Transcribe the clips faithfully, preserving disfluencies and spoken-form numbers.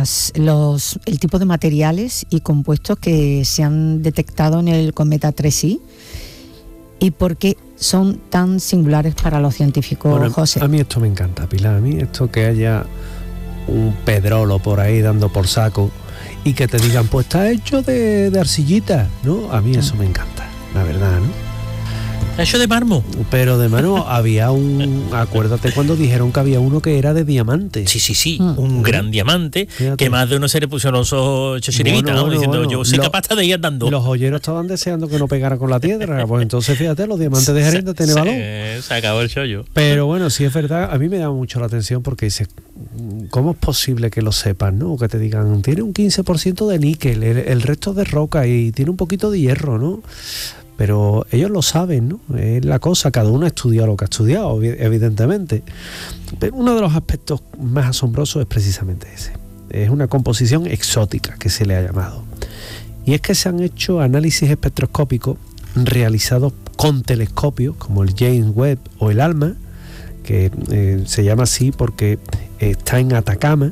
las, los, el tipo de materiales y compuestos que se han detectado en el cometa tres i y por qué son tan singulares para los científicos, bueno, José? A mí esto me encanta, Pilar. A mí esto que haya un pedrolo por ahí dando por saco y que te digan, pues está hecho de, de arcillita, ¿no? A mí eso me encanta, la verdad, ¿no? Hecho de mármol. Pero de mano había un... Acuérdate cuando dijeron que había uno que era de diamante. Sí, sí, sí. Mm. Un gran diamante. Fíjate. Que más de uno se le pusieron los ojos chiribita, Bueno, ¿no? bueno, Diciendo, bueno. yo soy Lo- capaz de ir andando. Los joyeros estaban deseando que no pegara con la tierra. Pues entonces, fíjate, los diamantes de Jerez tienen se, valor. Se, se acabó el chollo. Pero bueno, sí es verdad, a mí me llama mucho la atención porque dices, ¿cómo es posible que lo sepan, no? O que te digan, tiene un quince por ciento de níquel, el, el resto de roca y tiene un poquito de hierro, ¿no? Pero ellos lo saben, ¿no? Es la cosa, cada uno ha estudiado lo que ha estudiado, evidentemente. Pero uno de los aspectos más asombrosos es precisamente ese. Es una composición exótica que se le ha llamado. Y es que se han hecho análisis espectroscópicos realizados con telescopios como el James Webb o el ALMA, que eh, se llama así porque está en Atacama,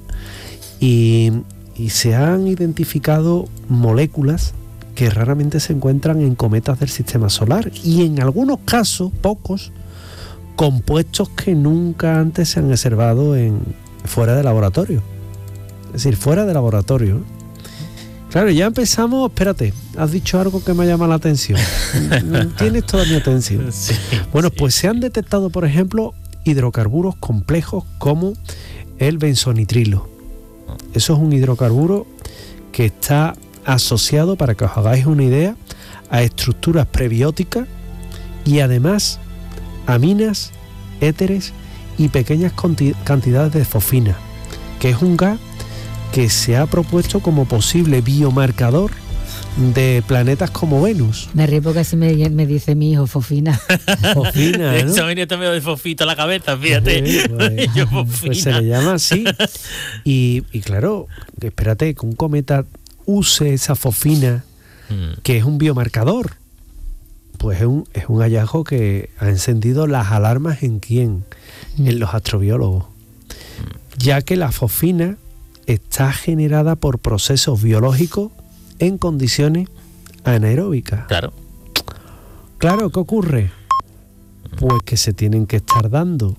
y, y se han identificado moléculas que raramente se encuentran en cometas del sistema solar y en algunos casos, pocos, compuestos que nunca antes se han observado en, fuera de laboratorio. Es decir, fuera de laboratorio. Claro, ya empezamos, espérate, has dicho algo que me llama la atención. Tienes toda mi atención. Sí, bueno, sí, pues sí. se han detectado, por ejemplo, hidrocarburos complejos como el benzonitrilo. Eso es un hidrocarburo que está asociado, para que os hagáis una idea, a estructuras prebióticas y además aminas, éteres y pequeñas conti- cantidades de fosfina, que es un gas que se ha propuesto como posible biomarcador de planetas como Venus. Me río porque así me, me dice mi hijo, Fofina. Fosfina, ¿no? Eso venía también de fofito a la cabeza, fíjate. Sí, pues, Yo, pues se le llama así. Y, y claro, espérate, que un cometa use esa fosfina, Mm. que es un biomarcador, pues es un, es un hallazgo que ha encendido las alarmas en quién, Mm. en los astrobiólogos, ya que la fosfina está generada por procesos biológicos en condiciones anaeróbicas. Claro. Claro, ¿qué ocurre? Pues que se tienen que estar dando,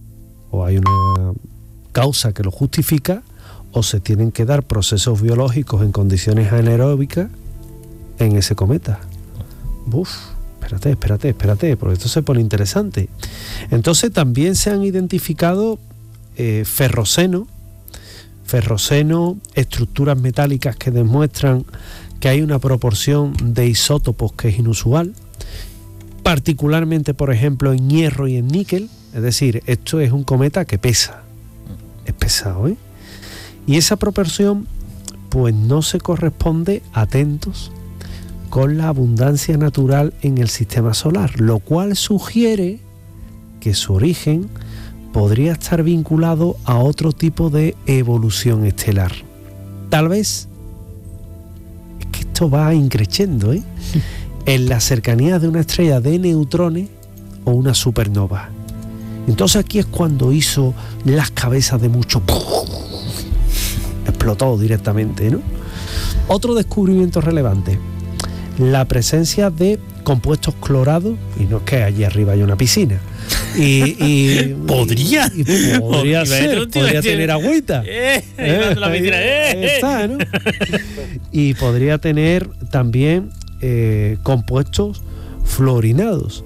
o hay una causa que lo justifica, o se tienen que dar procesos biológicos en condiciones anaeróbicas en ese cometa. Uf, espérate, espérate, espérate, porque esto se pone interesante. Entonces también se han identificado eh, ferroceno, ferroceno, estructuras metálicas que demuestran que hay una proporción de isótopos que es inusual, particularmente, por ejemplo, en hierro y en níquel. Es decir, esto es un cometa que pesa, es pesado, ¿eh? Y esa proporción pues no se corresponde, atentos, con la abundancia natural en el sistema solar, lo cual sugiere que su origen podría estar vinculado a otro tipo de evolución estelar. Tal vez, es que esto va increciendo, ¿eh? En la cercanía de una estrella de neutrones o una supernova. Entonces aquí es cuando hizo las cabezas de muchos... explotó directamente, ¿no? Otro descubrimiento relevante, la presencia de compuestos clorados, y no es que allí arriba hay una piscina, y, y ¿Podría? y, y podría ser, podría tener agüita. Eh, eh, la piscina, eh, ahí eh. está, ¿no? Y podría tener también eh, compuestos fluorinados.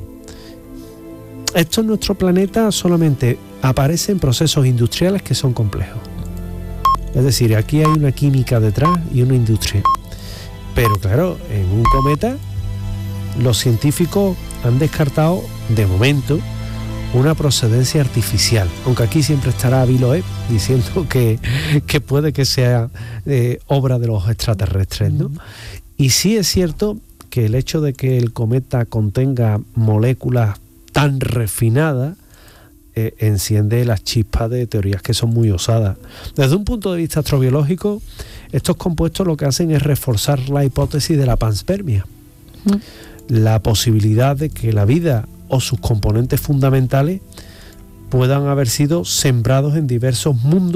Esto en nuestro planeta solamente aparece en procesos industriales que son complejos. Es decir, aquí hay una química detrás y una industria. Pero claro, en un cometa los científicos han descartado, de momento, una procedencia artificial. Aunque aquí siempre estará Biloeb diciendo que, que puede que sea eh, obra de los extraterrestres, ¿no? Mm. Y sí es cierto que el hecho de que el cometa contenga moléculas tan refinadas Eh, enciende las chispas de teorías que son muy osadas. Desde un punto de vista astrobiológico, estos compuestos lo que hacen es reforzar la hipótesis de la panspermia, mm. la posibilidad de que la vida o sus componentes fundamentales puedan haber sido sembrados en diversos mundos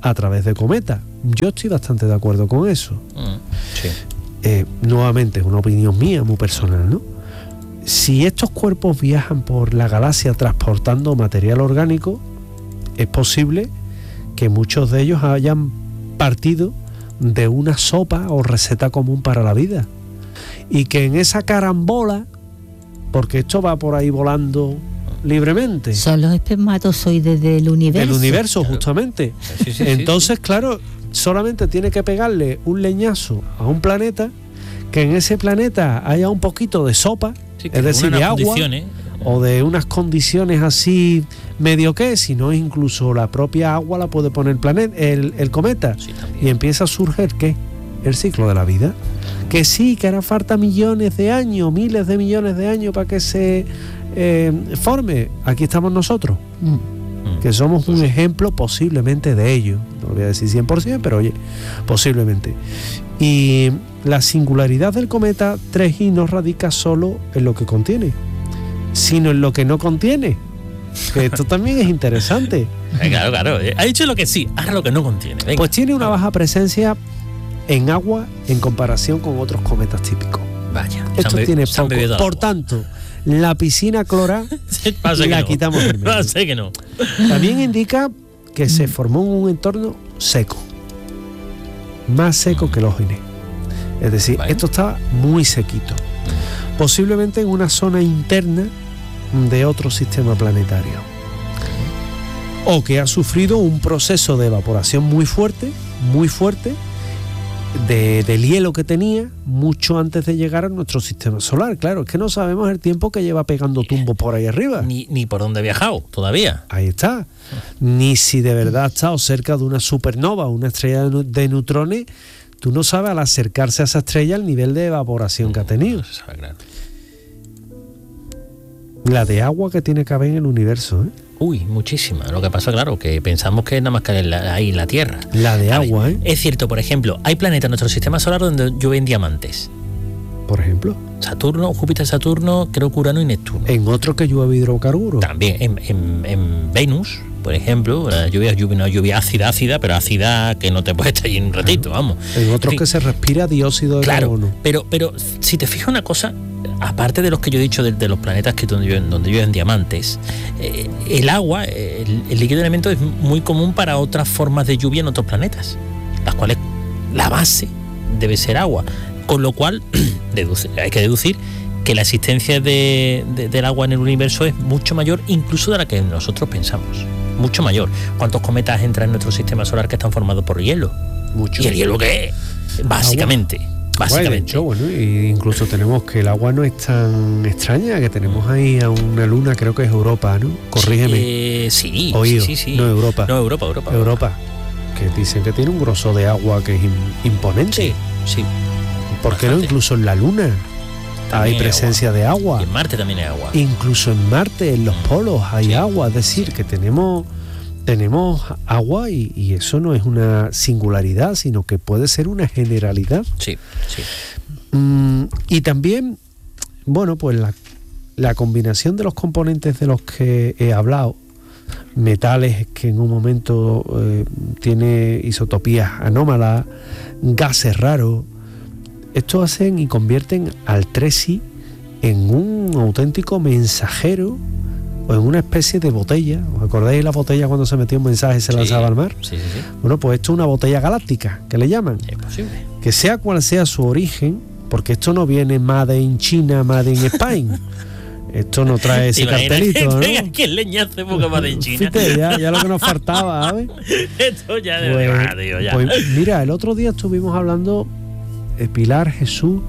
a través de cometas. Yo estoy bastante de acuerdo con eso. Mm, sí. Eh, nuevamente, es una opinión mía, muy personal, ¿no? Si estos cuerpos viajan por la galaxia transportando material orgánico, es posible que muchos de ellos hayan partido de una sopa o receta común para la vida. Y que en esa carambola, porque esto va por ahí volando libremente. Son los espermatozoides del universo. El universo, justamente. Sí, sí, sí, Entonces, sí. claro, solamente tiene que pegarle un leñazo a un planeta, que en ese planeta haya un poquito de sopa, Sí, que es decir, unas de agua, condiciones, o de unas condiciones así medio que, si no incluso la propia agua la puede poner el planeta, el, el cometa, sí, también. y empieza a surgir ¿qué? El ciclo de la vida. Que sí, que hará falta millones de años, miles de millones de años para que se eh, forme. Aquí estamos nosotros, Mm. Mm. que somos un ejemplo posiblemente de ello. No lo voy a decir cien por ciento, pero oye, posiblemente. Y la singularidad del cometa tres i no radica solo en lo que contiene, sino en lo que no contiene. Que esto también es interesante. Eh, Claro, claro. eh, Ha dicho lo que sí, ahora lo que no contiene. Venga. Pues tiene una baja presencia en agua en comparación con otros cometas típicos. Vaya. se Esto han be- tiene se han poco. bebido Por agua. tanto, la piscina clorada Va a ser que la no. quitamos del medio. Va a ser que no. también indica que se formó en un entorno seco, más seco que los Ines. Es decir, Vale. esto estaba muy sequito, posiblemente en una zona interna de otro sistema planetario, o que ha sufrido un proceso de evaporación muy fuerte, muy fuerte, de, del hielo que tenía mucho antes de llegar a nuestro sistema solar. Claro, es que no sabemos el tiempo que lleva pegando tumbo por ahí arriba. Ni, ni por dónde ha viajado todavía. Ahí está. Ni si de verdad ha estado cerca de una supernova, una estrella de, nu- de neutrones. Tú no sabes al acercarse a esa estrella el nivel de evaporación que ha tenido. No se sabe, claro. La de agua que tiene que haber en el universo, ¿eh? Uy, muchísima. Lo que pasa, claro, que pensamos que nada más que la- ahí en la Tierra. La de A ver, agua, ¿eh? Es cierto, por ejemplo, hay planetas en nuestro sistema solar donde llueven diamantes. Por ejemplo. Saturno, Júpiter, Saturno, creo que Urano y Neptuno. En otro que llueve hidrocarburos. También en, en- en Venus, por ejemplo, la lluvia, lluvia, una lluvia ácida, ácida, pero ácida que no te puede estar ahí en un ratito, vamos. En otros En fin, que se respira dióxido de Claro, carbono. pero, pero si te fijas una cosa, aparte de los que yo he dicho de, de los planetas que donde llueven, donde llueven diamantes, eh, el agua, eh, el, el líquido de elementos es muy común para otras formas de lluvia en otros planetas, las cuales la base debe ser agua, con lo cual deduce- hay que deducir que la existencia de, de- del agua en el universo es mucho mayor incluso de la que nosotros pensamos, mucho mayor. ¿Cuántos cometas entran en nuestro sistema solar que están formados por hielo? Mucho. ¿Y el hielo qué es? Básicamente. Bueno, de Básicamente. hecho, bueno, y incluso tenemos que el agua no es tan extraña, que tenemos ahí a una luna, creo que es Europa, ¿no? Corrígeme. Eh, sí, Oído, sí, sí, sí. no Europa. No, Europa, Europa. Europa, que dicen que tiene un grosor de agua que es im- imponente. Sí, sí. ¿Por qué no? bastante. Incluso en la luna hay hay presencia de agua. Y en Marte también hay agua. Incluso en Marte, en los polos, hay Sí. agua. Es decir, que tenemos, tenemos agua y, y eso no es una singularidad, sino que puede ser una generalidad. Sí, sí. Mm, y también, bueno, pues la, la combinación de los componentes de los que he hablado, metales que en un momento eh, tiene isotopías anómalas, gases raros, esto hacen y convierten al tres i en un auténtico mensajero o en una especie de botella. ¿Os acordáis de la botella cuando se metía un mensaje y se Sí. lanzaba al mar? Sí, sí, sí. Bueno, pues esto es una botella galáctica, que le llaman. Es posible. Que sea cual sea su origen, porque esto no viene made in China, made in Spain. Esto no trae ese Imagina cartelito, ¿no? que tenga que leñazo poco más de China. Fíjate, ya, ya lo que nos faltaba, ¿sabes? Esto ya de Pues, verdad, tío, ya. pues mira, el otro día estuvimos hablando, eh, Pilar, Jesús,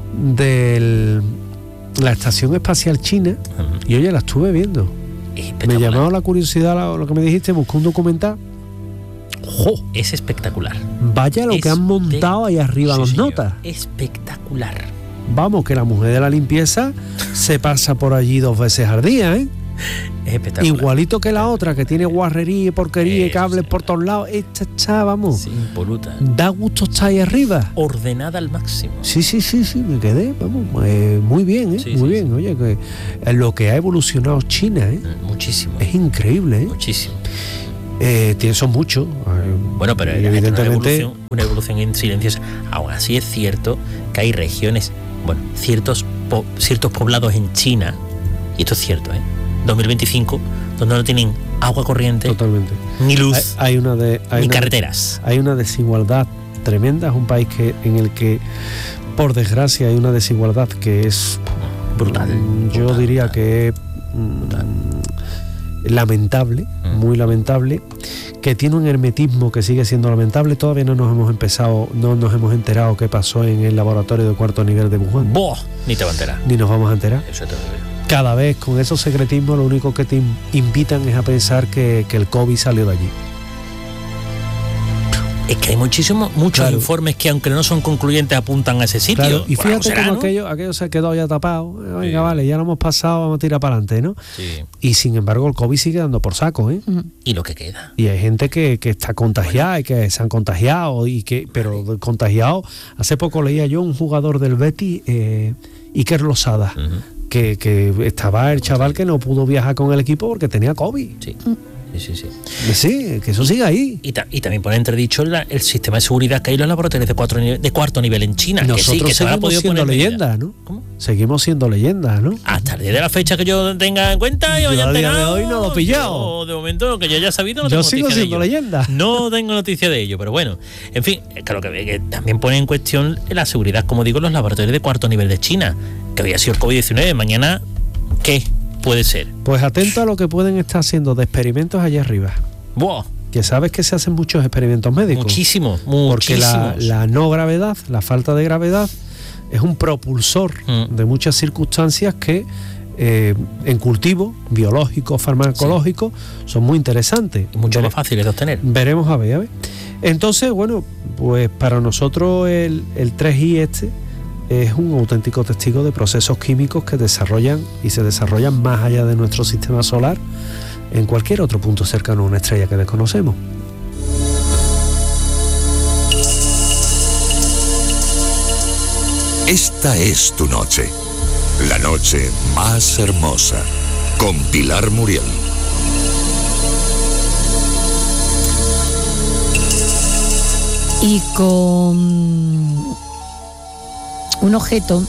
de la Estación Espacial China, Ujú. y oye, la estuve viendo. Me Espectacular. llamó la curiosidad lo, lo que me dijiste, busqué un documental. ¡Jo! Es espectacular. Vaya lo que han montado ahí arriba Sí, las señor. notas. Espectacular. Vamos, que la mujer de la limpieza se pasa por allí dos veces al día, ¿eh? Es espectacular. Igualito que la otra, que tiene guarrería y porquería y Eso, cables señor. por todos lados. Esta está, vamos, Sí, impoluta. da gusto estar ahí arriba. Ordenada al máximo. Sí, sí, sí, sí, me quedé, vamos, eh, muy bien, ¿eh? Sí, muy sí, bien. Oye, que es lo que ha evolucionado China, ¿eh? Mm, Muchísimo. Es increíble, ¿eh? Muchísimo. Eh, tiene, son muchos. Bueno, pero y evidentemente una evolución, una evolución en silencio. Aún así es cierto que hay regiones, bueno, ciertos po, ciertos poblados en China, y esto es cierto, ¿eh? dos mil veinticinco, donde no tienen agua corriente, totalmente, ni luz, hay, hay una de, hay ni una, carreteras. Hay una desigualdad tremenda. Es un país que en el que, por desgracia, hay una desigualdad que es brutal. Yo brutal, diría brutal. que brutal. lamentable, mm. muy lamentable, que tiene un hermetismo que sigue siendo lamentable. Todavía no nos hemos empezado, no nos hemos enterado qué pasó en el laboratorio de cuarto nivel de Wuhan. ¡Boh! Ni te va a enterar. Ni nos vamos a enterar. Eso te lo digo. Cada vez con esos secretismos lo único que te invitan es a pensar que, que el COVID salió de allí. Es que hay muchísimos, muchos claro. informes que, aunque no son concluyentes, apuntan a ese sitio. Claro. Y fíjate será, cómo ¿no? aquello, aquello se quedó ya tapado. Venga, sí. vale, ya lo hemos pasado, vamos a tirar para adelante, ¿no? Sí. Y sin embargo el COVID sigue dando por saco, ¿eh? Y lo que queda. Y hay gente que, que está contagiada bueno. y que se han contagiado, y que, pero vale. contagiado. Hace poco leía yo un jugador del Betis, eh, Iker Losada, uh-huh. que, que estaba el chaval que no pudo viajar con el equipo porque tenía COVID. Sí. Sí, sí, sí. Sí, que eso sigue ahí. Y, ta- y también pone entredicho la, el sistema de seguridad que hay en los laboratorios de, cuatro nive- de cuarto nivel en China. Nosotros que sí, que se seguimos podido siendo poner leyendas, ¿no? ¿Cómo? Seguimos siendo leyendas, ¿no? Hasta el día de la fecha que yo tenga en cuenta y yo vaya a día enterado, de hoy no lo he pillado. Yo, de momento, que yo haya sabido, no yo tengo sigo noticia siendo de ello. leyenda. No tengo noticia de ello, pero bueno. En fin, claro que, que también pone en cuestión la seguridad, como digo, en los laboratorios de cuarto nivel de China. Que había sido el COVID diecinueve. Mañana, ¿qué puede ser? Pues atento a lo que pueden estar haciendo de experimentos allá arriba. ¡Buah! Que sabes que se hacen muchos experimentos médicos. Muchísimos, muchísimos. Porque la, la no gravedad, la falta de gravedad, es un propulsor mm. de muchas circunstancias que eh, en cultivo, biológico, farmacológico, sí. son muy interesantes. Y mucho Vere- más fáciles de obtener. Veremos a ver, a ver. Entonces, bueno, pues para nosotros el, el tres I este es un auténtico testigo de procesos químicos que desarrollan y se desarrollan más allá de nuestro sistema solar, en cualquier otro punto cercano a una estrella que desconocemos. Esta es tu noche, la noche más hermosa, con Pilar Muriel. Y con un objeto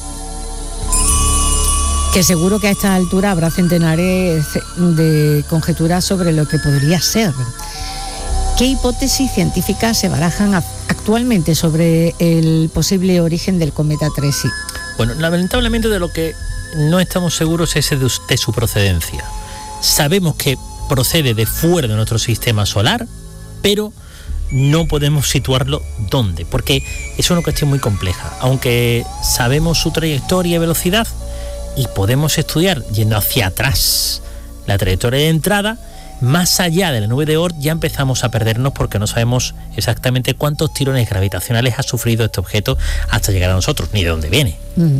que seguro que a esta altura habrá centenares de conjeturas sobre lo que podría ser. ¿Qué hipótesis científicas se barajan actualmente sobre el posible origen del cometa tres I? Bueno, lamentablemente de lo que no estamos seguros es de, de su procedencia. Sabemos que procede de fuera de nuestro sistema solar, pero no podemos situarlo dónde, porque es una cuestión muy compleja. Aunque sabemos su trayectoria y velocidad, y podemos estudiar yendo hacia atrás la trayectoria de entrada, más allá de la nube de Oort ya empezamos a perdernos porque no sabemos exactamente cuántos tirones gravitacionales ha sufrido este objeto hasta llegar a nosotros, ni de dónde viene.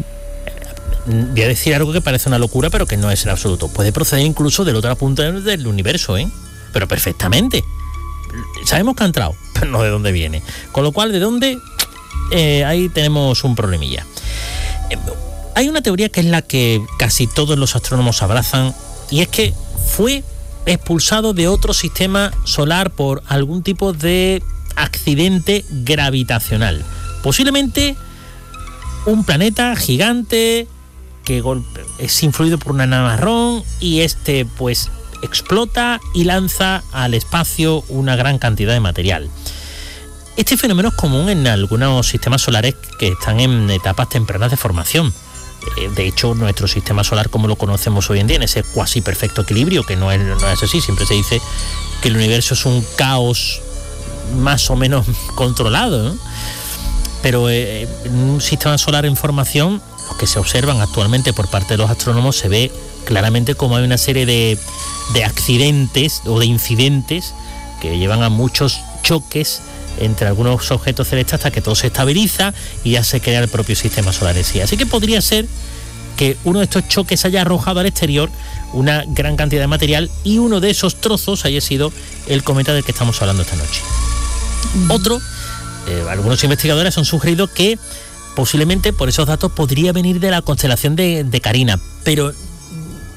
Mm. Voy a decir algo que parece una locura, pero que no es en absoluto. Puede proceder incluso del otra punta del universo, ¿eh? Pero perfectamente. Sabemos que ha entrado, pero no de dónde viene. Con lo cual, ¿de dónde? Eh, ahí tenemos un problemilla. Eh, Hay una teoría que es la que casi todos los astrónomos abrazan, y es que fue expulsado de otro sistema solar por algún tipo de accidente gravitacional. Posiblemente un planeta gigante que es influido por una nana marrón, y este pues explota y lanza al espacio una gran cantidad de material. Este fenómeno es común en algunos sistemas solares que están en etapas tempranas de formación. De hecho, nuestro sistema solar, como lo conocemos hoy en día, en ese cuasi perfecto equilibrio, que no es, no es así, siempre se dice que el universo es un caos más o menos controlado, ¿no? Pero eh, en un sistema solar en formación, los que se observan actualmente por parte de los astrónomos, se ve claramente como hay una serie de, de accidentes o de incidentes que llevan a muchos choques entre algunos objetos celestes hasta que todo se estabiliza y ya se crea el propio sistema solar en sí. Así que podría ser que uno de estos choques haya arrojado al exterior una gran cantidad de material, y uno de esos trozos haya sido el cometa del que estamos hablando esta noche. Mm. Otro, eh, algunos investigadores han sugerido que posiblemente por esos datos podría venir de la constelación de, de Carina, pero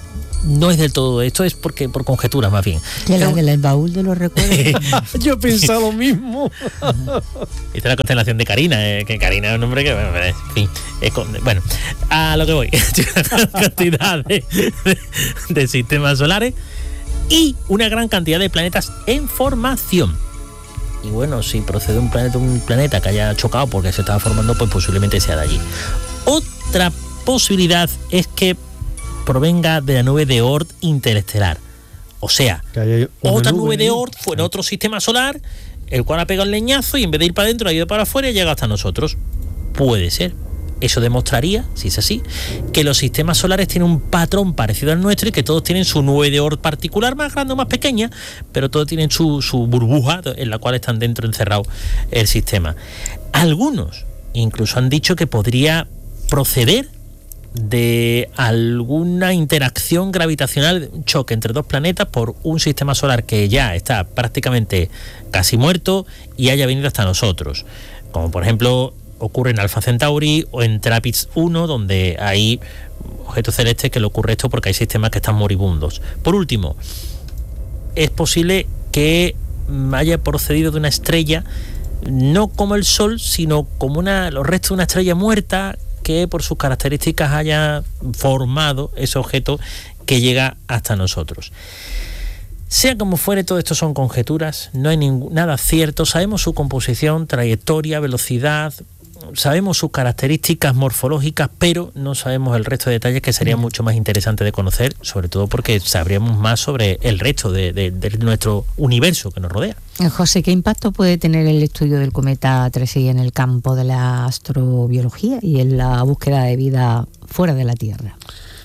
no es del todo esto, es porque por conjeturas más bien. Que la del baúl de los recuerdos. Yo he pensado lo mismo. Esta es la constelación de Carina, eh, que Carina es un nombre que, bueno, en fin, es con, bueno, a lo que voy, una cantidad de, de, de sistemas solares y una gran cantidad de planetas en formación. Y bueno, si procede un planeta, un planeta que haya chocado porque se estaba formando, pues posiblemente sea de allí. Otra posibilidad es que provenga de la nube de Oort interestelar. O sea, otra nube, nube de Oort fue en otro sistema solar, el cual ha pegado el leñazo y en vez de ir para adentro ha ido para afuera y llega hasta nosotros. Puede ser. Eso demostraría, si es así, que los sistemas solares tienen un patrón parecido al nuestro y que todos tienen su nube de Oort particular, más grande o más pequeña, pero todos tienen su, su burbuja en la cual están dentro encerrado el sistema. Algunos incluso han dicho que podría proceder de alguna interacción gravitacional, un choque entre dos planetas por un sistema solar que ya está prácticamente casi muerto y haya venido hasta nosotros, como por ejemplo ocurre en Alpha Centauri o en TRAPPIST uno, donde hay objetos celestes que le ocurre esto porque hay sistemas que están moribundos. Por último, es posible que haya procedido de una estrella, no como el Sol, sino como una, los restos de una estrella muerta que por sus características haya formado ese objeto que llega hasta nosotros. Sea como fuere, todo esto son conjeturas, no hay ningún, nada cierto. Sabemos su composición, trayectoria, velocidad, sabemos sus características morfológicas, pero no sabemos el resto de detalles que sería mucho más interesante de conocer, sobre todo porque sabríamos más sobre el resto de, de, de nuestro universo que nos rodea. José, ¿qué impacto puede tener el estudio del cometa tres i en el campo de la astrobiología y en la búsqueda de vida fuera de la Tierra?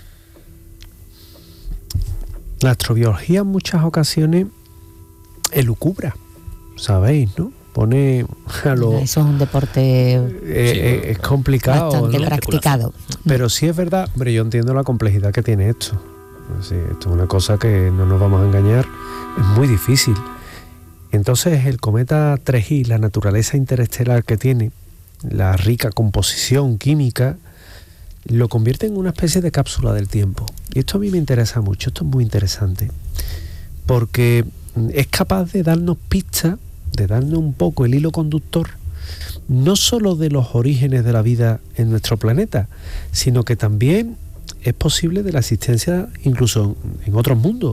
La astrobiología en muchas ocasiones elucubra, ¿sabéis, no? Pone a lo, eso es un deporte eh, sí, es complicado, bastante ¿no? practicado, pero sí es verdad. Hombre, yo entiendo la complejidad que tiene esto. Sí, esto es una cosa que no nos vamos a engañar, es muy difícil. Entonces el cometa tres i, la naturaleza interestelar que tiene, la rica composición química, lo convierte en una especie de cápsula del tiempo. Y esto a mí me interesa mucho, esto es muy interesante, porque es capaz de darnos pistas, de darnos un poco el hilo conductor, no solo de los orígenes de la vida en nuestro planeta, sino que también es posible de la existencia incluso en otros mundos.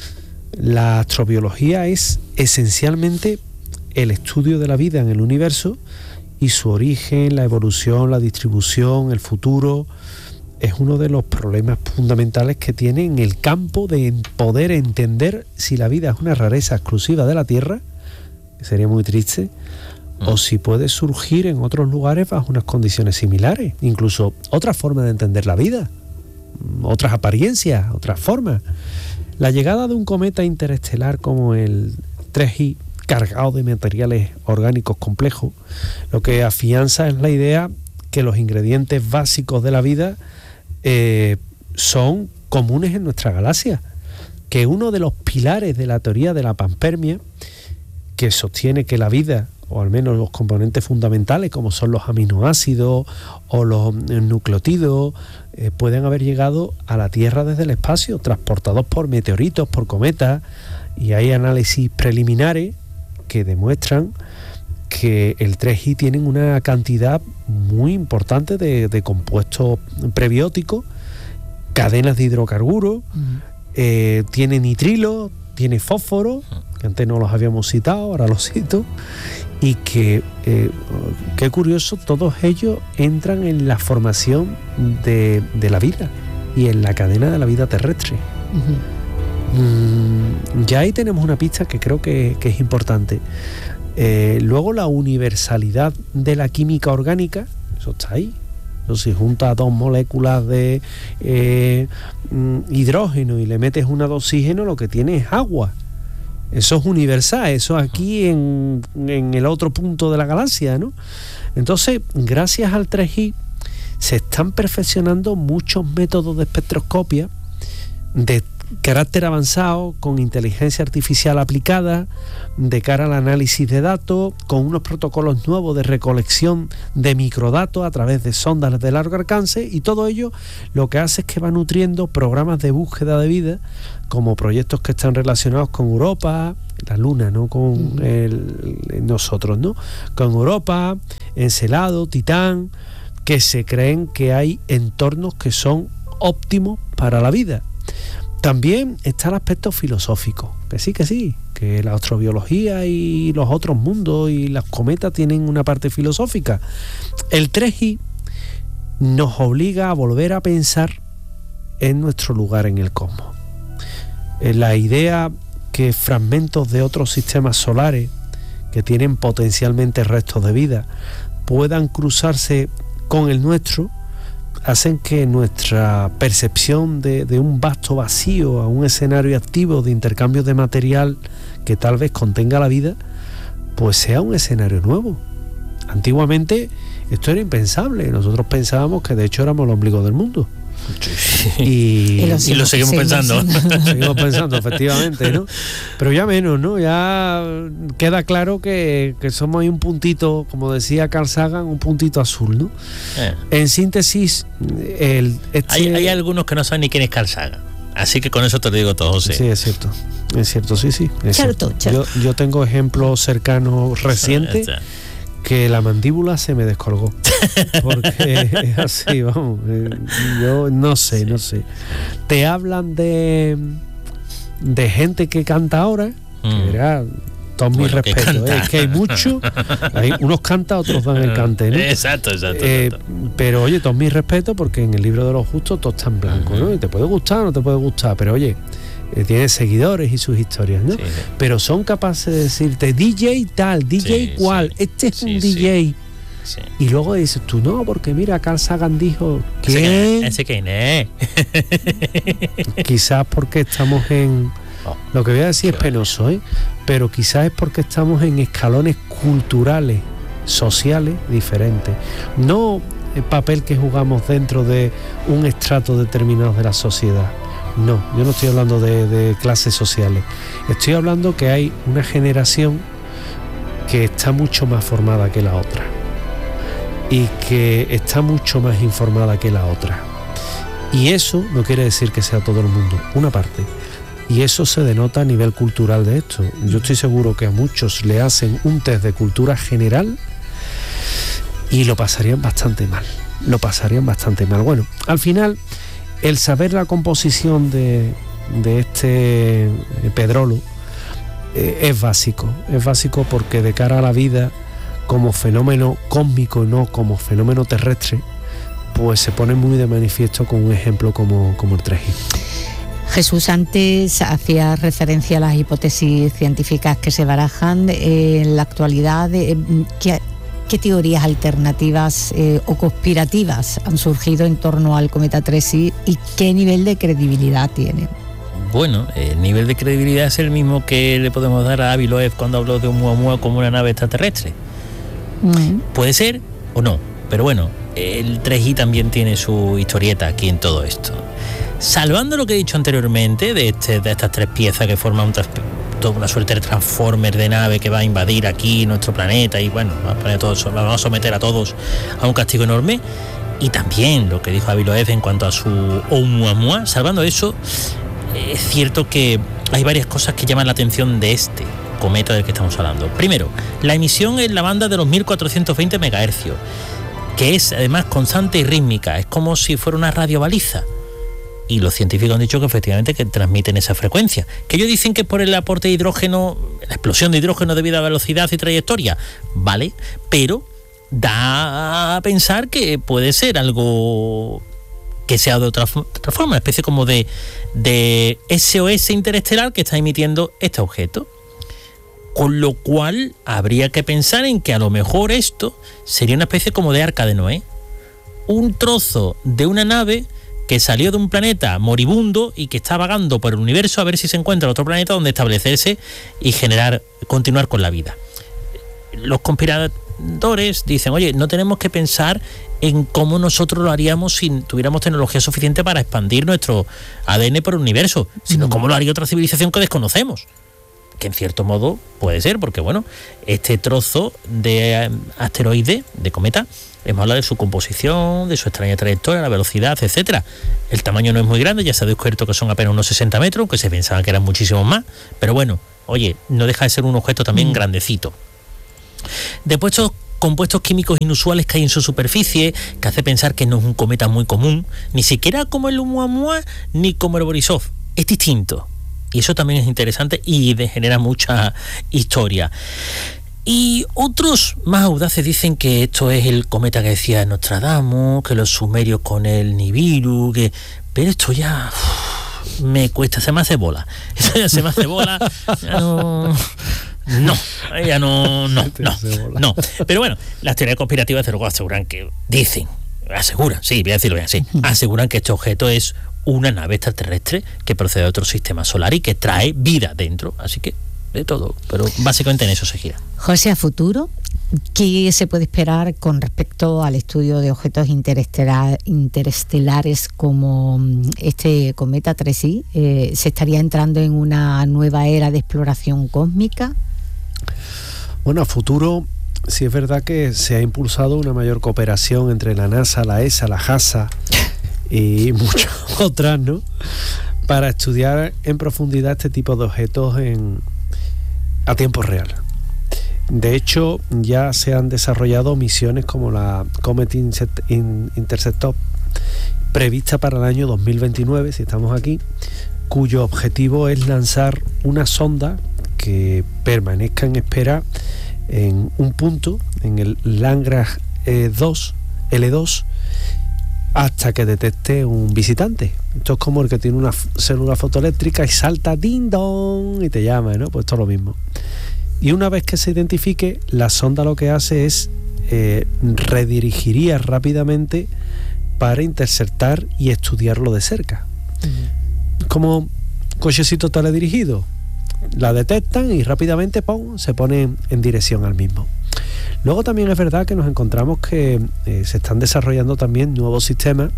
La astrobiología es esencialmente el estudio de la vida en el universo y su origen, la evolución, la distribución, el futuro. Es uno de los problemas fundamentales que tiene en el campo de poder entender si la vida es una rareza exclusiva de la Tierra, que sería muy triste, mm. o si puede surgir en otros lugares bajo unas condiciones similares, incluso otras formas de entender la vida, otras apariencias, otras formas. La llegada de un cometa interestelar como el tres i, cargado de materiales orgánicos complejos, lo que afianza es la idea que los ingredientes básicos de la vida eh, son comunes en nuestra galaxia, que uno de los pilares de la teoría de la panspermia, que sostiene que la vida, o al menos los componentes fundamentales como son los aminoácidos o los nucleótidos, eh, pueden haber llegado a la Tierra desde el espacio, transportados por meteoritos, por cometas, y hay análisis preliminares que demuestran que el tres i tienen una cantidad muy importante de, de compuestos prebióticos, cadenas de hidrocarburos, uh-huh. eh, tiene nitrilo, tiene fósforo, que antes no los habíamos citado, ahora los cito, y que, eh, qué curioso, todos ellos entran en la formación de, de la vida y en la cadena de la vida terrestre. Uh-huh. Mm, ya ahí tenemos una pista que creo que, que es importante. Eh, luego la universalidad de la química orgánica, eso está ahí. Si juntas dos moléculas de eh, hidrógeno y le metes una de oxígeno, lo que tienes es agua. Eso es universal, eso aquí en, en el otro punto de la galaxia, ¿no? Entonces, gracias al tres i, se están perfeccionando muchos métodos de espectroscopia de carácter avanzado, con inteligencia artificial aplicada, de cara al análisis de datos, con unos protocolos nuevos de recolección de microdatos a través de sondas de largo alcance, y todo ello lo que hace es que va nutriendo programas de búsqueda de vida, como proyectos que están relacionados con Europa, la Luna, no con el, nosotros, ¿no? Con Europa, Encelado, Titán, que se creen que hay entornos que son óptimos para la vida. También está el aspecto filosófico, que sí, que sí, que la astrobiología y los otros mundos y las cometas tienen una parte filosófica. El tres I nos obliga a volver a pensar en nuestro lugar en el cosmos. La idea que fragmentos de otros sistemas solares que tienen potencialmente restos de vida puedan cruzarse con el nuestro, hacen que nuestra percepción de, de un vasto vacío a un escenario activo de intercambio de material que tal vez contenga la vida, pues sea un escenario nuevo. Antiguamente esto era impensable, nosotros pensábamos que de hecho éramos el ombligo del mundo. Y, y, lo, y lo seguimos pensando. Seguimos pensando, efectivamente, ¿no? Pero ya menos, ¿no? Ya queda claro que, que somos ahí un puntito, como decía Carl Sagan, un puntito azul, ¿no? Eh. En síntesis, el, este... hay, hay algunos que no saben ni quién es Carl Sagan. Así que con eso te lo digo todo, José. Sí, es cierto. Es cierto, sí, sí. Es cierto, cierto. cierto. Yo, yo tengo ejemplos cercanos recientes que la mandíbula se me descolgó. Porque es así, vamos. Yo no sé, no sé. Te hablan de de gente que canta ahora, mm. que verá, todo mi bueno, respeto, ¿eh? Es que hay mucho, hay, unos cantan, otros dan el cante, ¿no? Exacto, exacto, eh, exacto. Pero oye, todo mi respeto, porque en el libro de los justos todo está en blanco, uh-huh. ¿no? Y te puede gustar o no te puede gustar, pero oye, eh, tiene seguidores y sus historias, ¿no? Sí, sí. Pero son capaces de decirte D J tal, D J sí, cual, sí. Este es sí, un D J. Sí. Sí. Y luego dices tú, no, porque mira, Carl Sagan dijo que ese que es. Quizás porque estamos en, oh, lo que voy a decir es penoso, ¿eh? Pero quizás es porque estamos en escalones culturales, sociales diferentes. No el papel que jugamos dentro de un estrato determinado de la sociedad. No, yo no estoy hablando de, de clases sociales. Estoy hablando que hay una generación que está mucho más formada que la otra y que está mucho más informada que la otra. Y eso no quiere decir que sea todo el mundo, una parte. Y eso se denota a nivel cultural de esto. Yo estoy seguro que a muchos le hacen un test de cultura general y lo pasarían bastante mal. Lo pasarían bastante mal. Bueno, al final, el saber la composición de, de este pedrolo eh, es básico. Es básico porque de cara a la vida, como fenómeno cósmico y no como fenómeno terrestre, pues se pone muy de manifiesto con un ejemplo como, como el tres I. Jesús, antes hacía referencia a las hipótesis científicas que se barajan eh, en la actualidad. Eh, ¿qué, ¿Qué teorías alternativas eh, o conspirativas han surgido en torno al cometa tres I y qué nivel de credibilidad tienen? Bueno, el nivel de credibilidad es el mismo que le podemos dar a Avi Loeb cuando habló de Oumuamua como una nave extraterrestre. Mm. Puede ser o no, pero bueno, el tres I también tiene su historieta aquí en todo esto. Salvando lo que he dicho anteriormente de, este, de estas tres piezas que forman un trans, toda una suerte de transformer de nave que va a invadir aquí nuestro planeta y bueno, va a, poner todo, va a someter a todos a un castigo enorme, y también lo que dijo Avi Loeb en cuanto a su Oumuamua, salvando eso, es cierto que hay varias cosas que llaman la atención de este cometa del que estamos hablando. Primero, la emisión en la banda de los mil cuatrocientos veinte megahercios, que es además constante y rítmica, es como si fuera una radiobaliza. Y los científicos han dicho que efectivamente que transmiten esa frecuencia. Que ellos dicen que es por el aporte de hidrógeno, la explosión de hidrógeno debido a velocidad y trayectoria, vale, pero da a pensar que puede ser algo que sea de otra, otra forma, una especie como de, de S O S interestelar que está emitiendo este objeto. Con lo cual habría que pensar en que a lo mejor esto sería una especie como de arca de Noé. Un trozo de una nave que salió de un planeta moribundo y que está vagando por el universo a ver si se encuentra otro planeta donde establecerse y generar, continuar con la vida. Los conspira- investigadores dicen, oye, no tenemos que pensar en cómo nosotros lo haríamos si tuviéramos tecnología suficiente para expandir nuestro A D N por el universo, sino mm. cómo lo haría otra civilización que desconocemos. Que en cierto modo puede ser, porque bueno, este trozo de asteroide, de cometa, hemos hablado de su composición, de su extraña trayectoria, la velocidad, etcétera. El tamaño no es muy grande, ya se ha descubierto que son apenas unos sesenta metros, aunque se pensaba que eran muchísimos más, pero bueno, oye, no deja de ser un objeto también mm. grandecito. Después estos compuestos químicos inusuales que hay en su superficie, que hace pensar que no es un cometa muy común, ni siquiera como el Oumuamua ni como el Borisov, es distinto. Y eso también es interesante y genera mucha historia. Y otros más audaces dicen que esto es el cometa que decía Nostradamus, que los sumerios con el Nibiru, que... pero esto ya uf, me cuesta, se me hace bola. Eso ya se me hace bola. Ya no... No, ya no, no, no, no. Pero bueno, las teorías conspirativas de luego aseguran que, dicen, aseguran, sí, voy a decirlo bien así, aseguran que este objeto es una nave extraterrestre que procede de otro sistema solar y que trae vida dentro, así que de todo, pero básicamente en eso se gira. José, a futuro, ¿qué se puede esperar con respecto al estudio de objetos interestelar, interestelares como este cometa tres i? Eh, ¿Se estaría entrando en una nueva era de exploración cósmica? Bueno, a futuro sí es verdad que se ha impulsado una mayor cooperación entre la NASA, la E S A, la JAXA y muchas otras, ¿no?, para estudiar en profundidad este tipo de objetos en, a tiempo real. De hecho, ya se han desarrollado misiones como la Comet Interceptor, prevista para el año dos mil veintinueve, si estamos aquí, cuyo objetivo es lanzar una sonda que permanezca en espera en un punto, en el Lagrange dos, L dos, hasta que detecte un visitante. Esto es como el que tiene una célula fotoeléctrica y salta ding dong y te llama, ¿no? Pues esto es lo mismo. Y una vez que se identifique, la sonda lo que hace es eh, redirigiría rápidamente para interceptar y estudiarlo de cerca. Uh-huh. Como cochecito teledirigido. La detectan y rápidamente ¡pum!, se ponen en dirección al mismo. Luego también es verdad que nos encontramos que eh, se están desarrollando también nuevos sistemas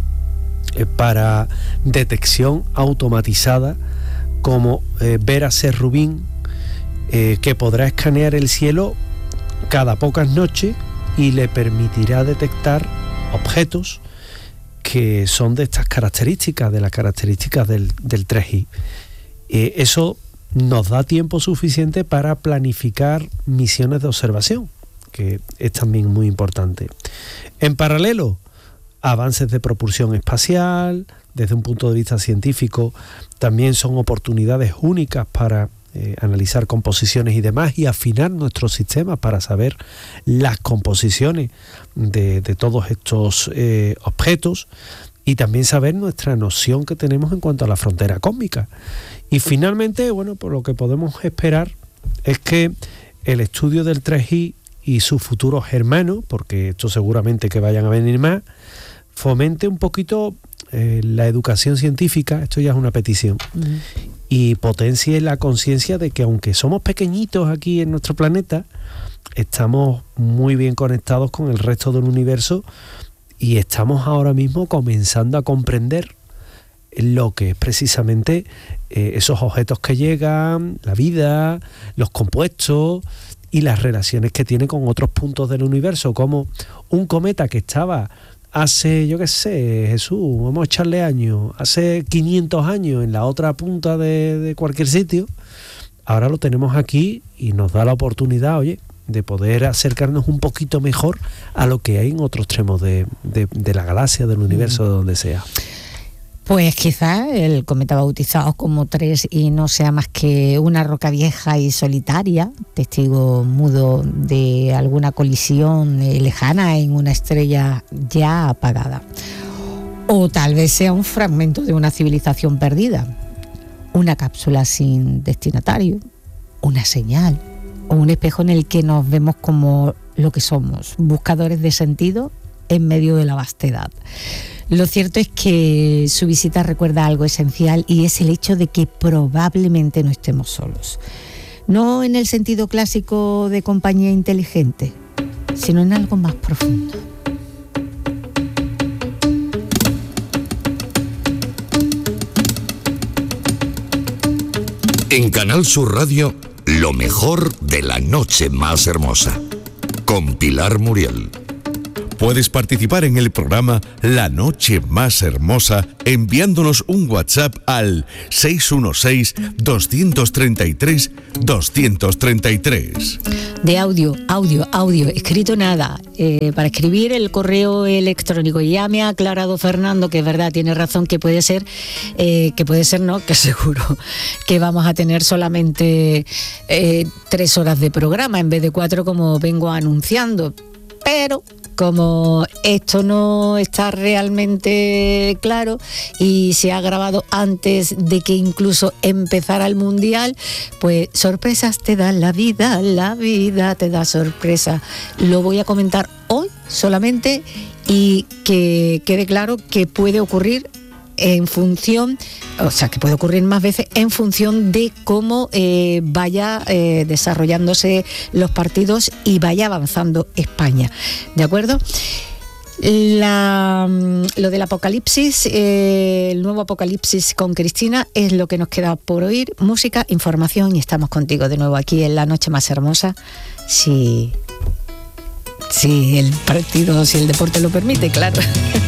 eh, para detección automatizada, como eh, Vera C. Rubin, eh, que podrá escanear el cielo cada pocas noches y le permitirá detectar objetos que son de estas características, de las características del, del tres i. Eh, eso nos da tiempo suficiente para planificar misiones de observación, que es también muy importante. En paralelo, avances de propulsión espacial, desde un punto de vista científico, también son oportunidades únicas para eh, analizar composiciones y demás, y afinar nuestros sistemas para saber las composiciones de, de todos estos eh, objetos, y también saber nuestra noción que tenemos en cuanto a la frontera cósmica. Y finalmente, bueno, por lo que podemos esperar es que el estudio del tres i y sus futuros hermanos, porque esto seguramente que vayan a venir más, fomente un poquito eh, la educación científica, esto ya es una petición, uh-huh. y potencie la conciencia de que aunque somos pequeñitos aquí en nuestro planeta, estamos muy bien conectados con el resto del universo y estamos ahora mismo comenzando a comprender lo que es precisamente eh, esos objetos que llegan, la vida, los compuestos y las relaciones que tiene con otros puntos del universo, como un cometa que estaba hace, yo qué sé, Jesús, vamos a echarle años, hace quinientos años en la otra punta de, de cualquier sitio, ahora lo tenemos aquí y nos da la oportunidad, oye, de poder acercarnos un poquito mejor a lo que hay en otros extremos de, de, de la galaxia, del universo, de donde sea. Pues quizá el cometa bautizado como tres i no sea más que una roca vieja y solitaria, testigo mudo de alguna colisión lejana en una estrella ya apagada. O tal vez sea un fragmento de una civilización perdida, una cápsula sin destinatario, una señal o un espejo en el que nos vemos como lo que somos, buscadores de sentido en medio de la vastedad. Lo cierto es que su visita recuerda algo esencial, y es el hecho de que probablemente no estemos solos. No en el sentido clásico de compañía inteligente, sino en algo más profundo. En Canal Sur Radio, lo mejor de la noche más hermosa, con Pilar Muriel. Puedes participar en el programa La Noche Más Hermosa enviándonos un WhatsApp al seis uno seis, dos tres tres, dos tres tres. De audio, audio, audio, escrito nada. Eh, para escribir el correo electrónico. Ya me ha aclarado Fernando que es verdad, tiene razón, que puede ser, eh, que puede ser no, que seguro que vamos a tener solamente eh, tres horas de programa en vez de cuatro como vengo anunciando. Pero como esto no está realmente claro y se ha grabado antes de que incluso empezara el Mundial, pues sorpresas te da la vida, la vida te da sorpresa. Lo voy a comentar hoy solamente y que quede claro que puede ocurrir en función, o sea, que puede ocurrir más veces en función de cómo eh, vaya eh, desarrollándose los partidos y vaya avanzando España. ¿De acuerdo? La, lo del apocalipsis, eh, el nuevo apocalipsis con Cristina es lo que nos queda por oír. Música, información y estamos contigo de nuevo aquí en La Noche Más Hermosa. Si, si el partido, si el deporte lo permite, claro.